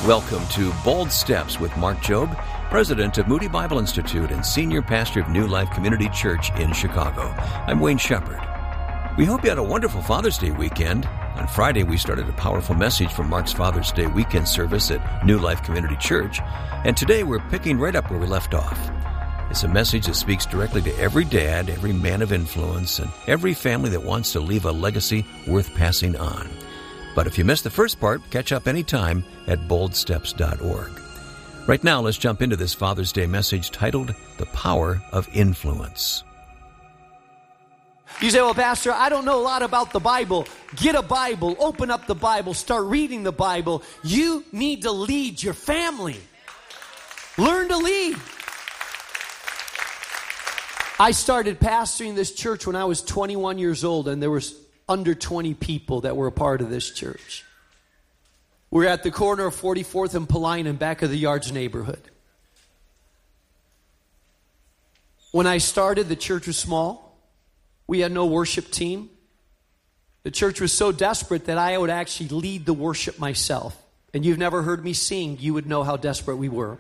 Welcome to Bold Steps with Mark Jobe, President of Moody Bible Institute and Senior Pastor of New Life Community Church in Chicago. I'm Wayne Shepherd. We hope you had a wonderful Father's Day weekend. On Friday, we started a powerful message from Mark's Father's Day weekend service at New Life Community Church, and today we're picking right up where we left off. It's a message that speaks directly to every dad, every man of influence, and every family that wants to leave a legacy worth passing on. But if you missed the first part, catch up anytime at boldsteps.org. Right now, let's jump into this Father's Day message titled, The Power of Influence. You say, well, Pastor, I don't know a lot about the Bible. Get a Bible, open up the Bible, start reading the Bible. You need to lead your family. Learn to lead. I started pastoring this church when I was 21 years old, and there was under 20 people that were a part of this church. We're at the corner of 44th and Paline in back of the Yards neighborhood. When I started, the church was small. We had no worship team. The church was so desperate that I would actually lead the worship myself. And you've never heard me sing, you would know how desperate we were.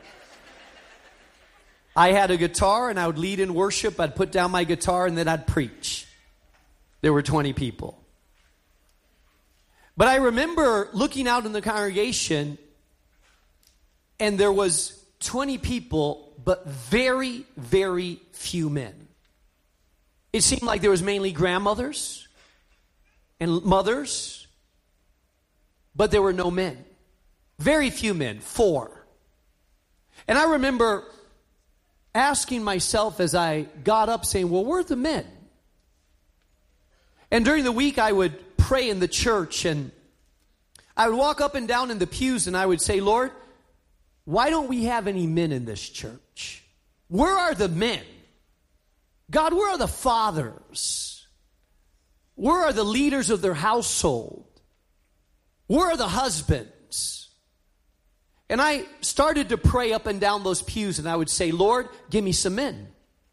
I had a guitar and I would lead in worship. I'd put down my guitar and then I'd preach. There were 20 people. But I remember looking out in the congregation and there was 20 people, but very, very few men. It seemed like there was mainly grandmothers and mothers, but there were no men. Very few men, 4. And I remember asking myself as I got up saying, well, where are the men? And during the week, I would pray in the church, and I would walk up and down in the pews, and I would say, Lord, why don't we have any men in this church? Where are the men? God, where are the fathers? Where are the leaders of their household? Where are the husbands? And I started to pray up and down those pews, and I would say, Lord, give me some men.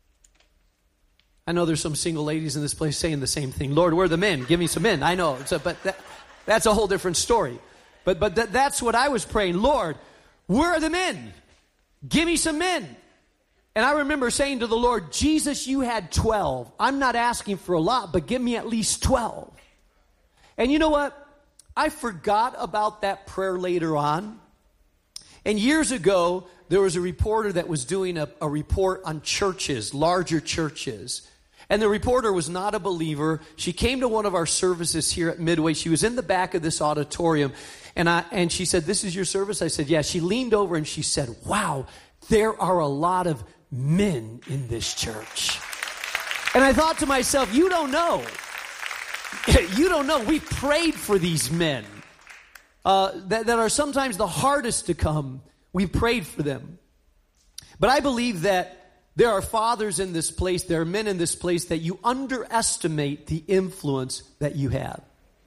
I know there's some single ladies in this place saying the same thing. Lord, where are the men? Give me some men. I know, but that's a whole different story. But that's what I was praying. Lord, where are the men? Give me some men. And I remember saying to the Lord, Jesus, you had 12. I'm not asking for a lot, but give me at least 12. And you know what? I forgot about that prayer later on. And years ago, there was a reporter that was doing a report on churches, larger churches. And the reporter was not a believer. She came to one of our services here at Midway. She was in the back of this auditorium. And she said, this is your service? I said, yeah. She leaned over and she said, wow, there are a lot of men in this church. And I thought to myself, you don't know. You don't know. We prayed for these men that are sometimes the hardest to come. We prayed for them. But I believe that there are fathers in this place, there are men in this place that you underestimate the influence that you have.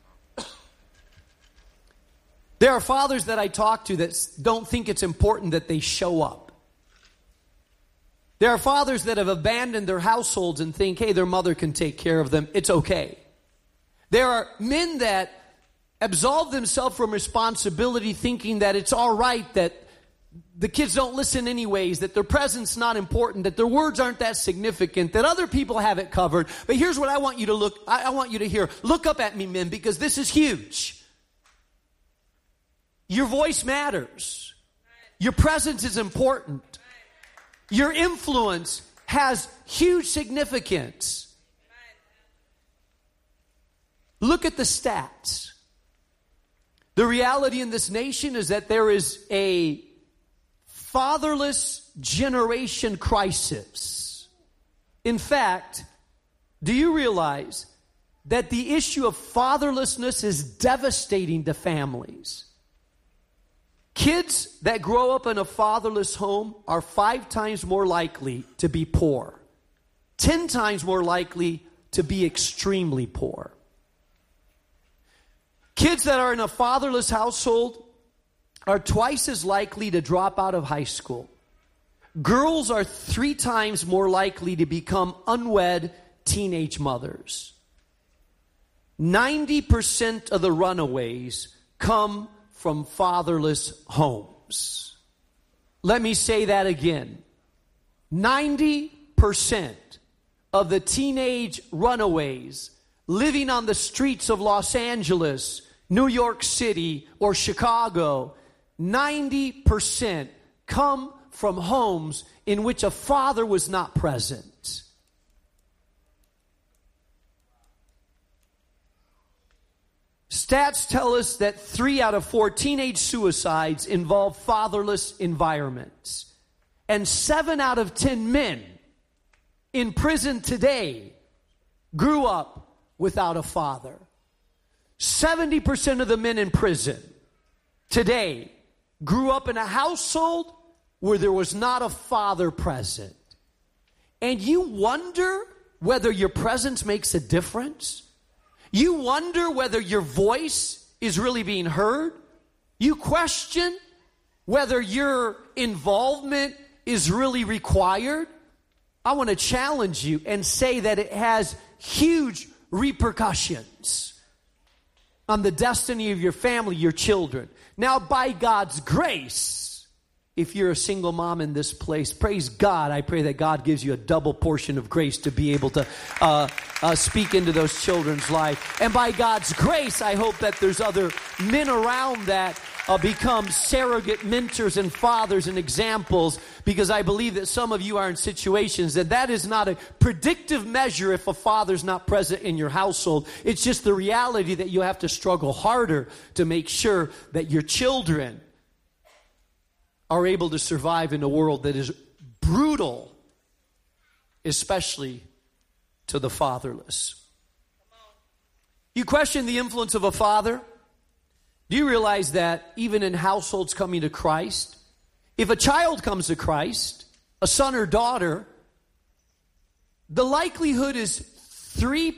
There are fathers that I talk to that don't think it's important that they show up. There are fathers that have abandoned their households and think, hey, their mother can take care of them. It's okay. There are men that absolve themselves from responsibility thinking that it's all right that the kids don't listen anyways, that their presence not important, that their words aren't that significant, that other people have it covered. But here's what I want you to I want you to hear. Look up at me, men, because this is huge. Your voice matters. Your presence is important. Your influence has huge significance. Look at the stats. The reality in this nation is that there is a fatherless generation crisis. In fact, do you realize that the issue of fatherlessness is devastating to families? Kids that grow up in a fatherless home are 5 times more likely to be poor, 10 times more likely to be extremely poor. Kids that are in a fatherless household are twice as likely to drop out of high school. Girls are 3 times more likely to become unwed teenage mothers. 90% of the runaways come from fatherless homes. homes. Let me say that again. 90% of the teenage runaways living on the streets of Los Angeles, New York City, or Chicago, 90% come from homes in which a father was not present. Stats tell us that 3 out of 4 teenage suicides involve fatherless environments. And 7 out of 10 men in prison today grew up without a father. 70% of the men in prison today grew up in a household where there was not a father present. And you wonder whether your presence makes a difference? You wonder whether your voice is really being heard? You question whether your involvement is really required? I want to challenge you and say that it has huge repercussions on the destiny of your family, your children. Now, by God's grace, if you're a single mom in this place, praise God. I pray that God gives you a double portion of grace to be able to speak into those children's life. And by God's grace, I hope that there's other men around that become surrogate mentors and fathers and examples, because I believe that some of you are in situations that is not a predictive measure if a father's not present in your household. It's just the reality that you have to struggle harder to make sure that your children are able to survive in a world that is brutal, especially to the fatherless. You question the influence of a father? Do you realize that even in households coming to Christ, if a child comes to Christ, a son or daughter, the likelihood is 3%,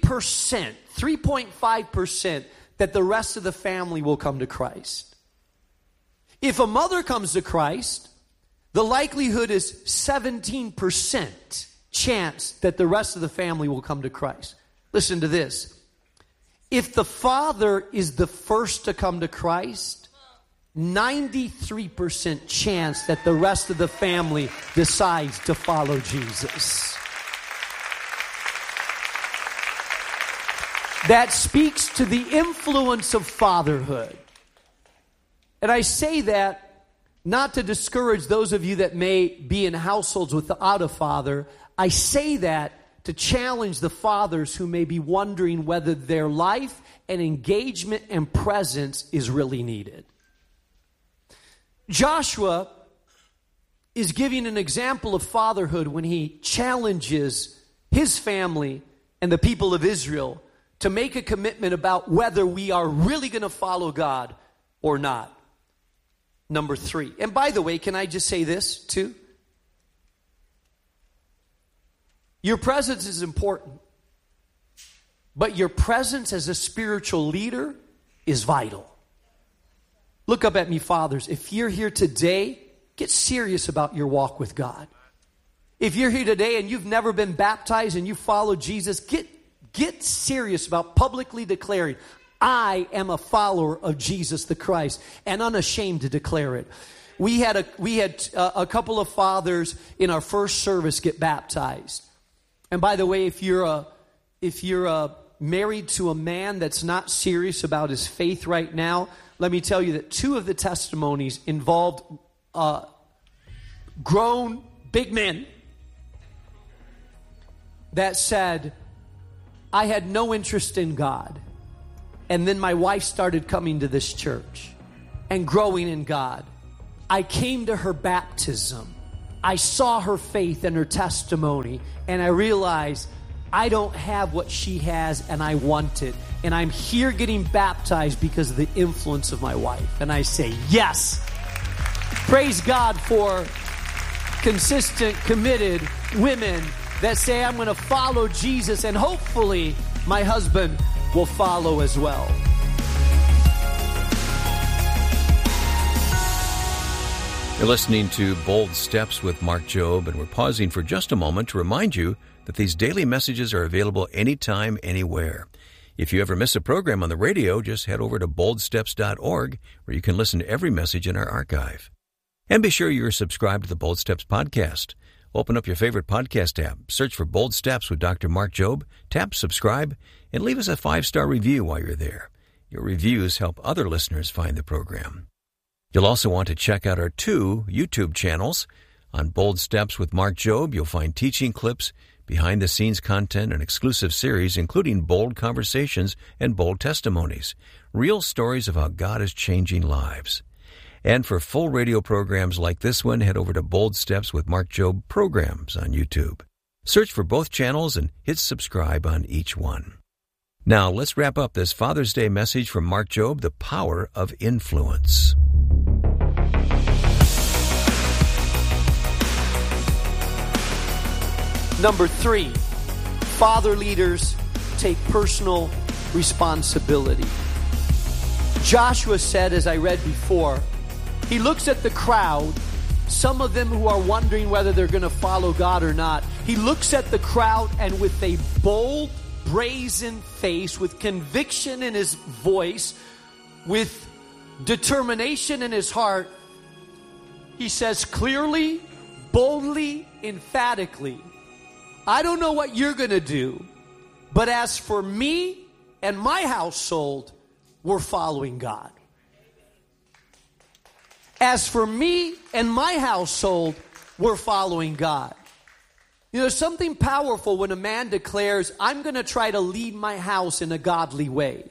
3.5% that the rest of the family will come to Christ. If a mother comes to Christ, the likelihood is 17% chance that the rest of the family will come to Christ. Listen to this. If the father is the first to come to Christ, 93% chance that the rest of the family decides to follow Jesus. That speaks to the influence of fatherhood. And I say that not to discourage those of you that may be in households without a father. I say that to challenge the fathers who may be wondering whether their life and engagement and presence is really needed. Joshua is giving an example of fatherhood when he challenges his family and the people of Israel to make a commitment about whether we are really going to follow God or not. Number 3. And by the way, can I just say this too? Your presence is important, but your presence as a spiritual leader is vital. Look up at me, fathers. If you're here today, get serious about your walk with God. If you're here today and you've never been baptized and you follow Jesus, get serious about publicly declaring, I am a follower of Jesus the Christ, and unashamed to declare it. We had a couple of fathers in our first service get baptized. And by the way, if you're married to a man that's not serious about his faith right now, let me tell you that 2 of the testimonies involved grown big men that said, I had no interest in God. And then my wife started coming to this church and growing in God. I came to her baptism. I saw her faith and her testimony, and I realized I don't have what she has, and I want it. And I'm here getting baptized because of the influence of my wife. And I say, yes. Praise God for consistent, committed women that say, I'm going to follow Jesus, and hopefully my husband will follow as well. You're listening to Bold Steps with Mark Jobe, and we're pausing for just a moment to remind you that these daily messages are available anytime, anywhere. If you ever miss a program on the radio, just head over to boldsteps.org, where you can listen to every message in our archive. And be sure you're subscribed to the Bold Steps podcast. Open up your favorite podcast app, search for Bold Steps with Dr. Mark Jobe, tap subscribe, and leave us a 5-star review while you're there. Your reviews help other listeners find the program. You'll also want to check out our 2 YouTube channels. On Bold Steps with Mark Jobe, you'll find teaching clips, behind-the-scenes content, and exclusive series, including bold conversations and bold testimonies, real stories of how God is changing lives. And for full radio programs like this one, head over to Bold Steps with Mark Jobe programs on YouTube. Search for both channels and hit subscribe on each one. Now, let's wrap up this Father's Day message from Mark Jobe, The Power of Influence. Number 3, father leaders take personal responsibility. Joshua said, as I read before, he looks at the crowd, some of them who are wondering whether they're going to follow God or not. He looks at the crowd and with a bold, brazen face, with conviction in his voice, with determination in his heart, he says clearly, boldly, emphatically, I don't know what you're going to do, but as for me and my household, we're following God. As for me and my household, we're following God. You know, there's something powerful when a man declares, I'm going to try to lead my house in a godly way.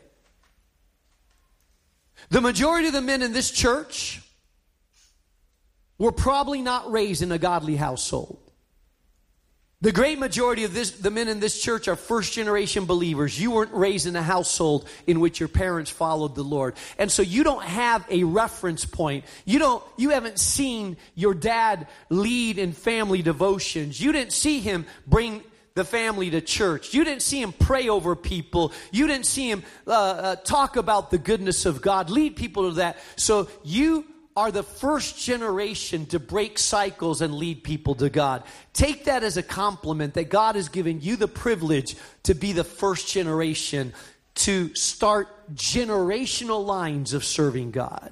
The majority of the men in this church were probably not raised in a godly household. The great majority of the men in this church are first-generation believers. You weren't raised in a household in which your parents followed the Lord. And so you don't have a reference point. You haven't seen your dad lead in family devotions. You didn't see him bring the family to church. You didn't see him pray over people. You didn't see him talk about the goodness of God, lead people to that. So you are the first generation to break cycles and lead people to God. Take that as a compliment that God has given you the privilege to be the first generation to start generational lines of serving God.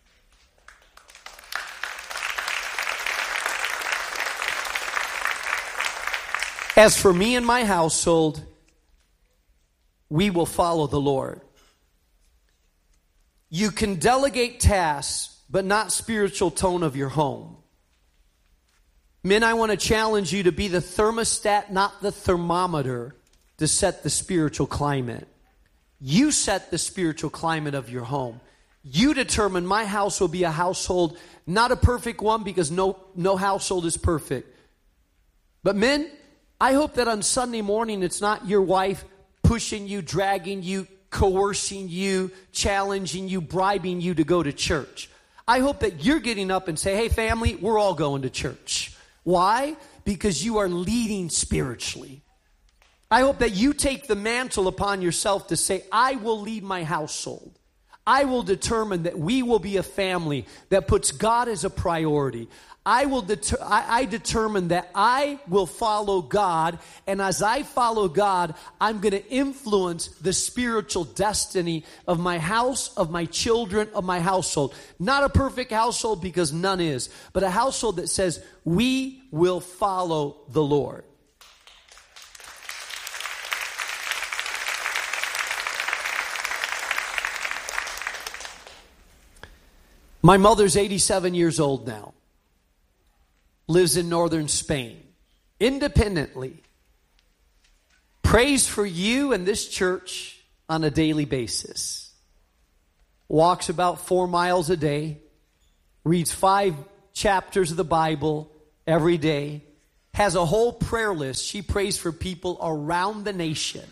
As for me and my household, we will follow the Lord. You can delegate tasks, but not spiritual tone of your home. Men, I want to challenge you to be the thermostat, not the thermometer, to set the spiritual climate. You set the spiritual climate of your home. You determine my house will be a household, not a perfect one, because no household is perfect. But men, I hope that on Sunday morning it's not your wife pushing you, dragging you, coercing you, challenging you, bribing you to go to church. I hope that you're getting up and say, hey family, we're all going to church. Why? Because you are leading spiritually. I hope that you take the mantle upon yourself to say, I will lead my household. I will determine that we will be a family that puts God as a priority. I determine that I will follow God, and as I follow God, I'm going to influence the spiritual destiny of my house, of my children, of my household. Not a perfect household, because none is, but a household that says, we will follow the Lord. My mother's 87 years old now. Lives in northern Spain, independently. Prays for you and this church on a daily basis. Walks about 4 miles a day. Reads 5 chapters of the Bible every day. Has a whole prayer list. She prays for people around the nation.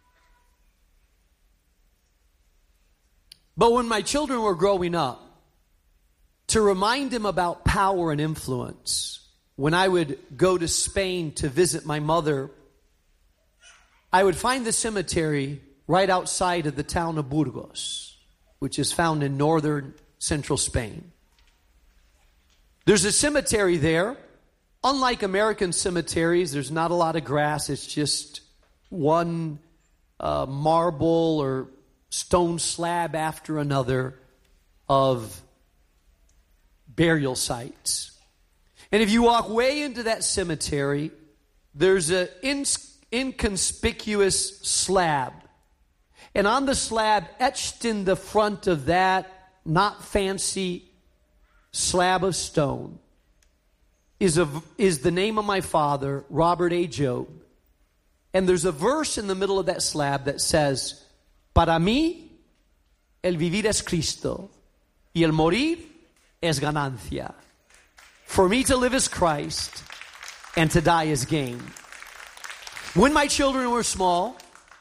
But when my children were growing up, to remind them about power and influence, when I would go to Spain to visit my mother, I would find the cemetery right outside of the town of Burgos, which is found in northern central Spain. There's a cemetery there. Unlike American cemeteries, there's not a lot of grass. It's just one marble or stone slab after another of burial sites. And if you walk way into that cemetery, there's an inconspicuous slab. And on the slab, etched in the front of that not fancy slab of stone, is the name of my father, Robert A. Job. And there's a verse in the middle of that slab that says, Para mí, el vivir es Cristo, y el morir es ganancia. For me to live is Christ, and to die is gain. When my children were small,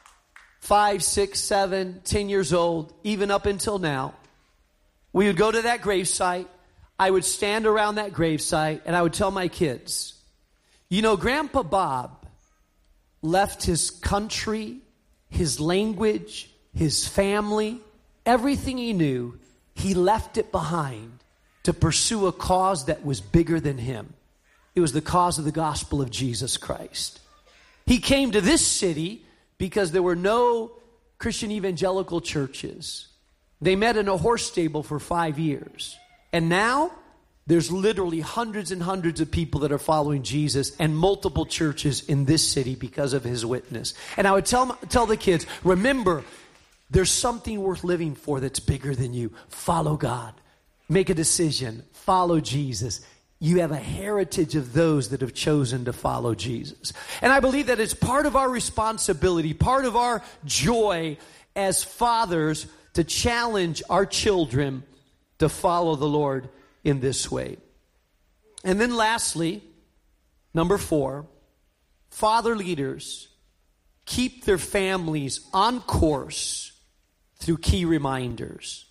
5, 6, 7, 10 years old, even up until now, we would go to that gravesite. I would stand around that gravesite, and I would tell my kids, you know, Grandpa Bob left his country, his language, his family, everything he knew, he left it behind to pursue a cause that was bigger than him. It was the cause of the gospel of Jesus Christ. He came to this city because there were no Christian evangelical churches. They met in a horse stable for 5 years. And now, there's literally hundreds and hundreds of people that are following Jesus and multiple churches in this city because of his witness. And I would tell the kids, remember, there's something worth living for that's bigger than you. Follow God. Make a decision. Follow Jesus. You have a heritage of those that have chosen to follow Jesus. And I believe that it's part of our responsibility, part of our joy as fathers to challenge our children to follow the Lord in this way. And then lastly, number 4, father leaders keep their families on course through key reminders.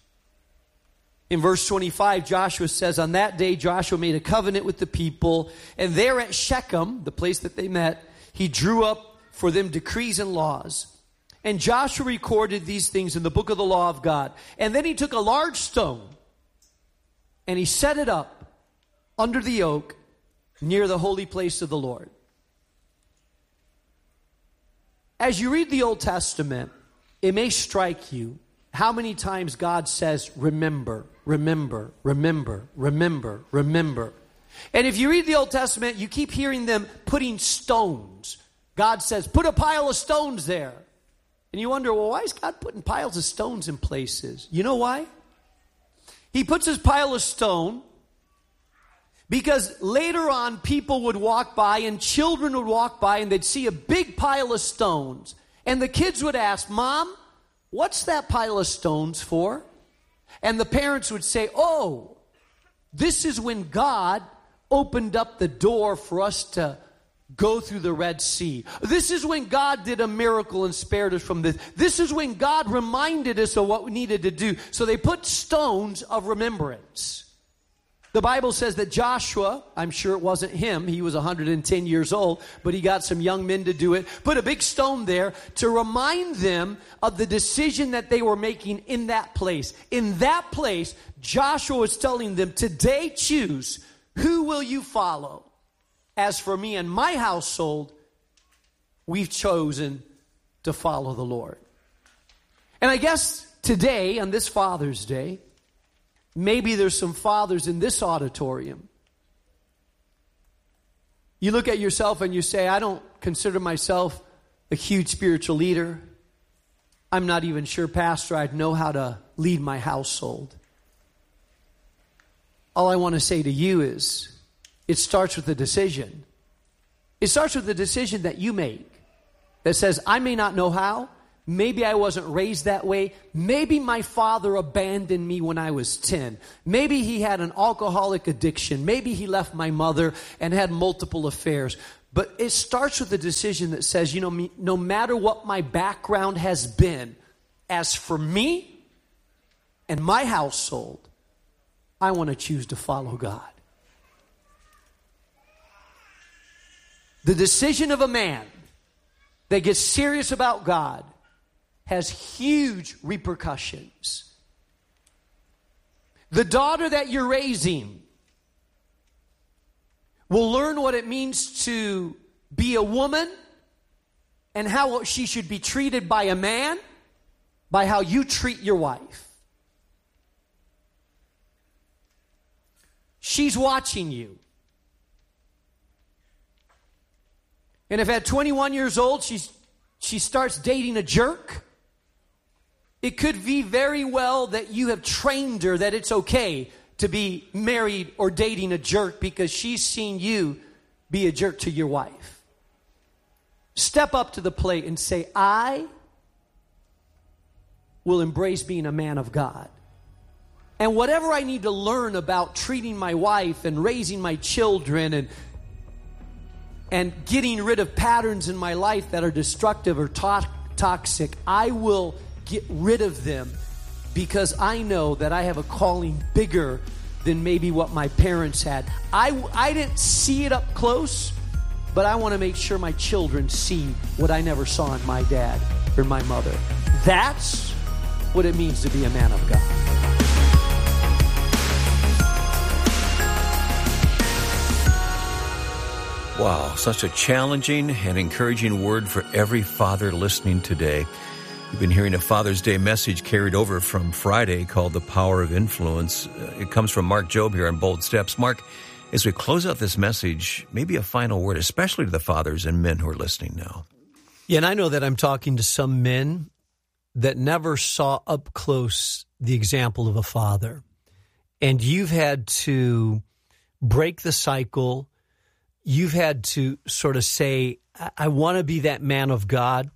In verse 25, Joshua says, on that day, Joshua made a covenant with the people, and there at Shechem, the place that they met, he drew up for them decrees and laws. And Joshua recorded these things in the book of the law of God. And then he took a large stone, and he set it up under the oak near the holy place of the Lord. As you read the Old Testament, it may strike you how many times God says, remember, remember, remember, remember, remember. And if you read the Old Testament, you keep hearing them putting stones. God says, put a pile of stones there. And you wonder, well, why is God putting piles of stones in places? You know why? He puts his pile of stone because later on people would walk by and children would walk by and they'd see a big pile of stones. And the kids would ask, Mom, what's that pile of stones for? And the parents would say, oh, this is when God opened up the door for us to go through the Red Sea. This is when God did a miracle and spared us from this. This is when God reminded us of what we needed to do. So they put stones of remembrance. The Bible says that Joshua, I'm sure it wasn't him, he was 110 years old, but he got some young men to do it, put a big stone there to remind them of the decision that they were making in that place. In that place, Joshua was telling them, today choose, who will you follow? As for me and my household, we've chosen to follow the Lord. And I guess today, on this Father's Day, maybe there's some fathers in this auditorium. You look at yourself and you say, I don't consider myself a huge spiritual leader. I'm not even sure, Pastor, I'd know how to lead my household. All I want to say to you is, it starts with a decision. It starts with the decision that you make that says, I may not know how. Maybe I wasn't raised that way. Maybe my father abandoned me when I was 10. Maybe he had an alcoholic addiction. Maybe he left my mother and had multiple affairs. But it starts with a decision that says, you know, no matter what my background has been, as for me and my household, I want to choose to follow God. The decision of a man that gets serious about God has huge repercussions. The daughter that you're raising will learn what it means to be a woman and how she should be treated by a man, by how you treat your wife. she's watching you. And if at 21 years old she starts dating a jerk, it could be very well that you have trained her that it's okay to be married or dating a jerk because she's seen you be a jerk to your wife. Step up to the plate and say, I will embrace being a man of God. And whatever I need to learn about treating my wife and raising my children and getting rid of patterns in my life that are destructive or toxic, I will get rid of them because I know that I have a calling bigger than maybe what my parents had. I didn't see it up close, but I want to make sure my children see what I never saw in my dad or my mother. That's what it means to be a man of God. Wow, such a challenging and encouraging word for every father listening today. You've been hearing a Father's Day message carried over from Friday called The Power of Influence. It comes from Mark Jobe here on Bold Steps. Mark, as we close out this message, maybe a final word, especially to the fathers and men who are listening now. Yeah, and I know that I'm talking to some men that never saw up close the example of a father. And you've had to break the cycle. You've had to sort of say, I want to be that man of God,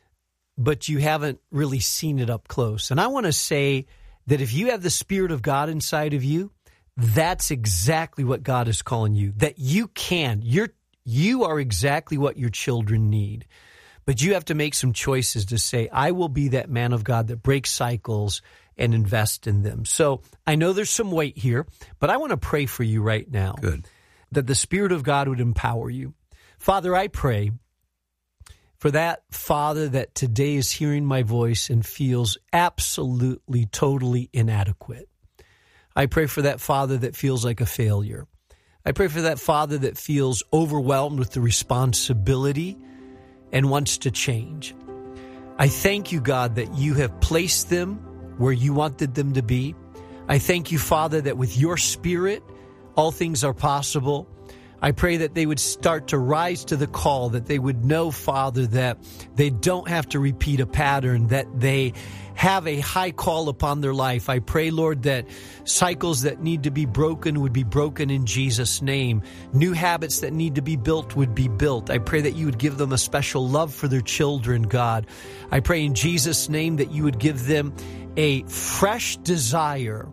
but you haven't really seen it up close. And I want to say that if you have the Spirit of God inside of you, that's exactly what God is calling you, that you can. You are exactly what your children need. But you have to make some choices to say, I will be that man of God that breaks cycles and invest in them. So I know there's some weight here, but I want to pray for you right now. Good. That the Spirit of God would empower you. Father, I pray for that father that today is hearing my voice and feels absolutely, totally inadequate. I pray for that father that feels like a failure. I pray for that father that feels overwhelmed with the responsibility and wants to change. I thank you, God, that you have placed them where you wanted them to be. I thank you, Father, that with your Spirit, all things are possible. I pray that they would start to rise to the call, that they would know, Father, that they don't have to repeat a pattern, that they have a high call upon their life. I pray, Lord, that cycles that need to be broken would be broken in Jesus' name. New habits that need to be built would be built. I pray that you would give them a special love for their children, God. I pray in Jesus' name that you would give them a fresh desire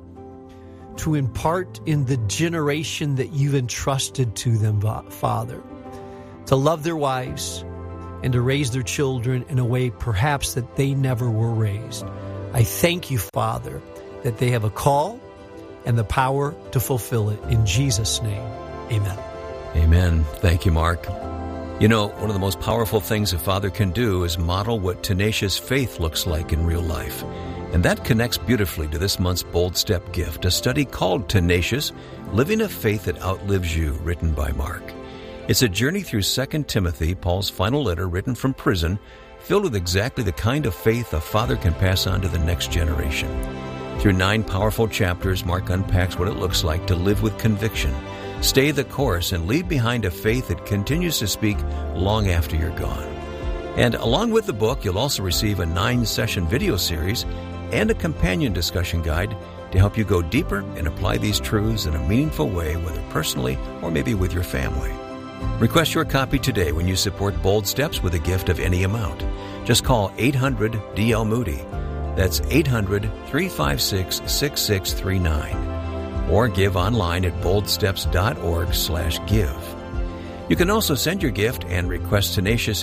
to impart in the generation that you've entrusted to them, Father, to love their wives and to raise their children in a way perhaps that they never were raised. I thank you, Father, that they have a call and the power to fulfill it. In Jesus' name, amen. Amen. Thank you, Mark. You know, one of the most powerful things a father can do is model what tenacious faith looks like in real life. And that connects beautifully to this month's Bold Step gift, a study called Tenacious, Living a Faith That Outlives You, written by Mark. It's a journey through 2 Timothy, Paul's final letter written from prison, filled with exactly the kind of faith a father can pass on to the next generation. Through 9 powerful chapters, Mark unpacks what it looks like to live with conviction, stay the course, and leave behind a faith that continues to speak long after you're gone. And along with the book, you'll also receive a 9-session video series and a companion discussion guide to help you go deeper and apply these truths in a meaningful way, whether personally or maybe with your family. Request your copy today when you support Bold Steps with a gift of any amount. Just call 800-DL-MOODY. That's 800-356-6639. Or give online at boldsteps.org/give. You can also send your gift and request Tenacious